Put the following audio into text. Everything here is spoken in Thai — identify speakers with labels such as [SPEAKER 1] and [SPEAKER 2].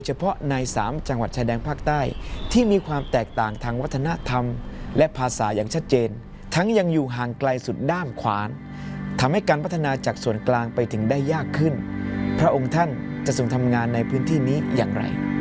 [SPEAKER 1] เฉพาะใน3จังหวัดชายแดนภาคใต้ที่มีความแตกต่างทางวัฒนธรรมและภาษาอย่างชัดเจนทั้งยังอยู่ห่างไกลสุดด้ามขวานทำให้การพัฒนาจากส่วนกลางไปถึงได้ยากขึ้นพระองค์ท่านจะทรงทำงานในพื้นที่นี้อย่างไร